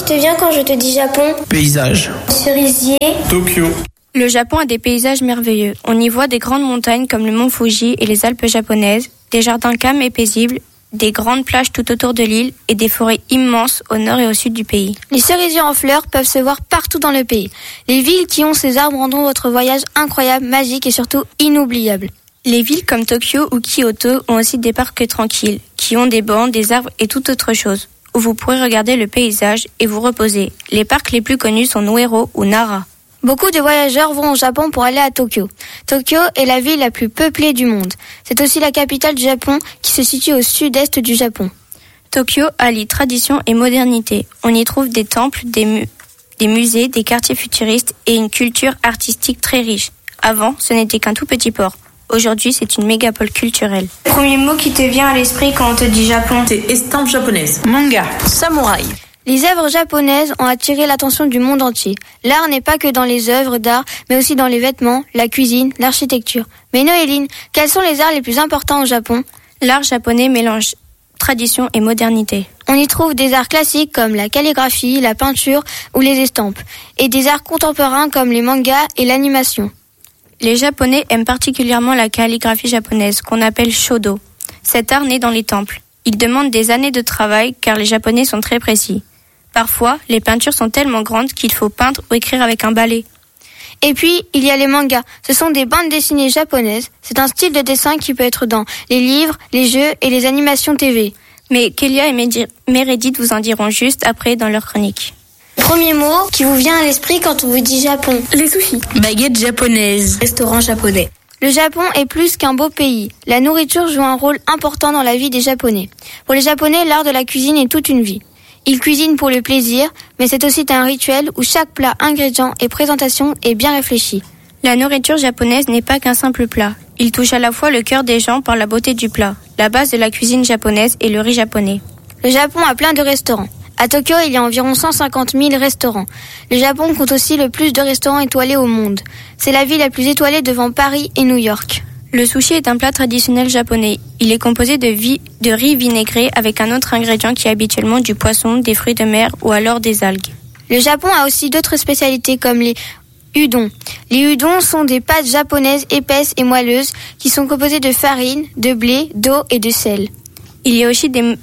qui te vient quand je te dis Japon? Paysage. Cerisier. Tokyo. Le Japon a des paysages merveilleux. On y voit des grandes montagnes comme le mont Fuji et les Alpes japonaises, des jardins calmes et paisibles, des grandes plages tout autour de l'île et des forêts immenses au nord et au sud du pays. Les cerisiers en fleurs peuvent se voir partout dans le pays. Les villes qui ont ces arbres rendront votre voyage incroyable, magique et surtout inoubliable. Les villes comme Tokyo ou Kyoto ont aussi des parcs tranquilles, qui ont des bancs, des arbres et toute autre chose, où vous pourrez regarder le paysage et vous reposer. Les parcs les plus connus sont Ueno ou Nara. Beaucoup de voyageurs vont au Japon pour aller à Tokyo. Tokyo est la ville la plus peuplée du monde. C'est aussi la capitale du Japon qui se situe au sud-est du Japon. Tokyo allie tradition et modernité. On y trouve des temples, des musées, des quartiers futuristes et une culture artistique très riche. Avant, ce n'était qu'un tout petit port. Aujourd'hui, c'est une mégapole culturelle. Premier mot qui te vient à l'esprit quand on te dit Japon? C'est estampe japonaise. Manga. Samouraï. Les œuvres japonaises ont attiré l'attention du monde entier. L'art n'est pas que dans les œuvres d'art, mais aussi dans les vêtements, la cuisine, l'architecture. Mais Noéline, quels sont les arts les plus importants au Japon? L'art japonais mélange tradition et modernité. On y trouve des arts classiques comme la calligraphie, la peinture ou les estampes, et des arts contemporains comme les mangas et l'animation. Les Japonais aiment particulièrement la calligraphie japonaise, qu'on appelle shodo. Cet art naît dans les temples. Il demande des années de travail car les Japonais sont très précis. Parfois, les peintures sont tellement grandes qu'il faut peindre ou écrire avec un balai. Et puis, il y a les mangas. Ce sont des bandes dessinées japonaises. C'est un style de dessin qui peut être dans les livres, les jeux et les animations TV. Mais Kélia et Meredith vous en diront juste après dans leur chronique. Premier mot qui vous vient à l'esprit quand on vous dit Japon? Les sushis. Baguette japonaise. Restaurant japonais. Le Japon est plus qu'un beau pays. La nourriture joue un rôle important dans la vie des Japonais. Pour les Japonais, l'art de la cuisine est toute une vie. Ils cuisinent pour le plaisir, mais c'est aussi un rituel où chaque plat, ingrédient et présentation est bien réfléchi. La nourriture japonaise n'est pas qu'un simple plat. Il touche à la fois le cœur des gens par la beauté du plat. La base de la cuisine japonaise est le riz japonais. Le Japon a plein de restaurants. À Tokyo, il y a environ 150 000 restaurants. Le Japon compte aussi le plus de restaurants étoilés au monde. C'est la ville la plus étoilée devant Paris et New York. Le sushi est un plat traditionnel japonais. Il est composé de riz vinaigré avec un autre ingrédient qui est habituellement du poisson, des fruits de mer ou alors des algues. Le Japon a aussi d'autres spécialités comme les udon. Les udon sont des pâtes japonaises épaisses et moelleuses qui sont composées de farine, de blé, d'eau et de sel. Il y a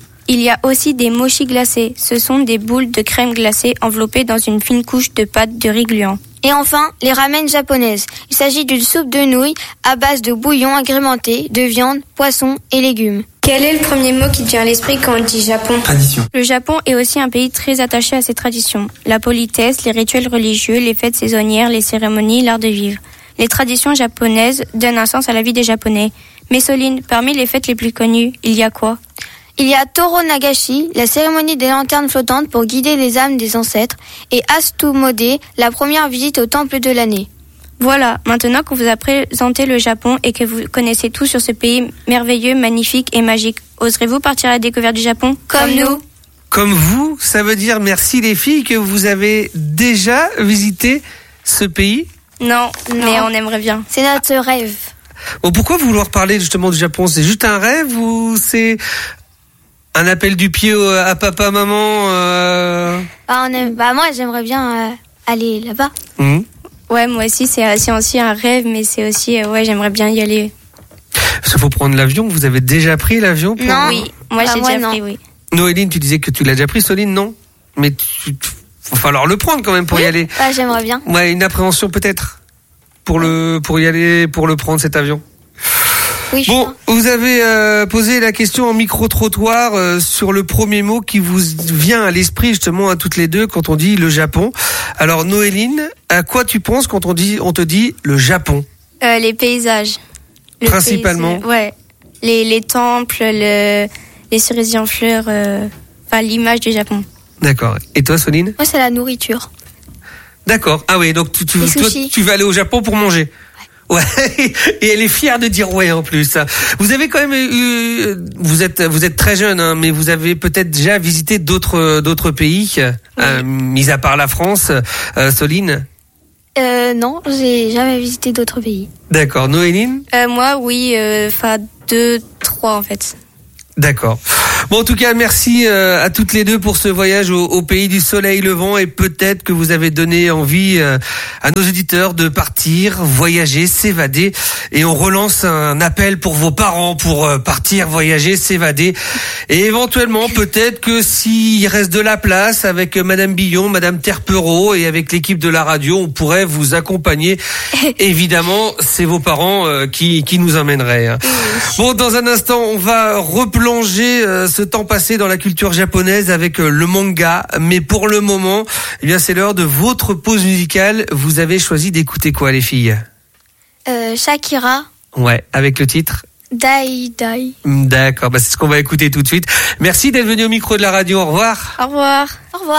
aussi des mochi glacés. Ce sont des boules de crème glacée enveloppées dans une fine couche de pâte de riz gluant. Et enfin, les ramen japonaises. Il s'agit d'une soupe de nouilles à base de bouillon agrémenté de viande, poisson et légumes. Quel est le premier mot qui te vient à l'esprit quand on dit Japon? Tradition. Le Japon est aussi un pays très attaché à ses traditions. La politesse, les rituels religieux, les fêtes saisonnières, les cérémonies, l'art de vivre. Les traditions japonaises donnent un sens à la vie des Japonais. Mais Soline, parmi les fêtes les plus connues, il y a quoi? Il y a Toro Nagashi, la cérémonie des lanternes flottantes pour guider les âmes des ancêtres, et Astumode, la première visite au temple de l'année. Voilà, maintenant qu'on vous a présenté le Japon et que vous connaissez tout sur ce pays merveilleux, magnifique et magique, oserez-vous partir à la découverte du Japon Comme nous. Comme vous, ça veut dire merci les filles que vous avez déjà visité ce pays? Non, mais on aimerait bien. C'est notre rêve. Bon, pourquoi vouloir parler justement du Japon? C'est juste un rêve ou c'est un appel du pied à papa, maman Moi, j'aimerais bien aller là-bas. Ouais, moi aussi, c'est aussi un rêve, mais c'est aussi, j'aimerais bien y aller. Parce qu'il faut prendre l'avion. Vous avez déjà pris l'avion pour... Non, oui. Moi, j'ai déjà pris, oui. Noéline, tu disais que tu l'as déjà pris. Soline, non. Mais va falloir le prendre quand même pour y aller. Ouais, j'aimerais bien. Ouais, une appréhension peut-être pour y aller, pour le prendre cet avion. Oui, bon, vous avez posé la question en micro-trottoir sur le premier mot qui vous vient à l'esprit justement à toutes les deux quand on dit le Japon. Alors Noéline, à quoi tu penses quand on te dit le Japon? Les paysages. Principalement. Ouais. Les temples, les cerisiers en fleurs, l'image du Japon. D'accord. Et toi, Soline? Moi, c'est la nourriture. D'accord. Ah oui, donc toi, tu vas aller au Japon pour manger. Ouais, et elle est fière de dire ouais en plus. Vous avez quand même eu, vous êtes très jeune, hein, mais vous avez peut-être déjà visité d'autres pays, oui. Mis à part la France, Soline. Non, j'ai jamais visité d'autres pays. D'accord, Noéline. Moi, oui, 2, 3 en fait. D'accord. Bon, en tout cas, merci à toutes les deux pour ce voyage au pays du soleil levant, et peut-être que vous avez donné envie à nos auditeurs de partir, voyager, s'évader. Et on relance un appel pour vos parents pour partir, voyager, s'évader. Et éventuellement, peut-être que s'il reste de la place avec Madame Billon, Madame Terpereau et avec l'équipe de la radio, on pourrait vous accompagner. Évidemment, c'est vos parents qui nous emmèneraient. Bon, dans un instant, on va replonger ce temps passé dans la culture japonaise avec le manga. Mais pour le moment, eh bien, c'est l'heure de votre pause musicale. Vous avez choisi d'écouter quoi, les filles? Shakira. Ouais, avec le titre Dai Dai. D'accord, c'est ce qu'on va écouter tout de suite. Merci d'être venu au micro de la radio. Au revoir. Au revoir. Au revoir.